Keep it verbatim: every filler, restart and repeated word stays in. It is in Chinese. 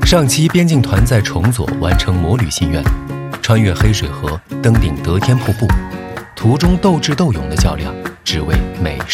上期边境团在重左完成魔旅心愿，穿越黑水河，登顶得天瀑布，途中斗智斗勇的较量，只为美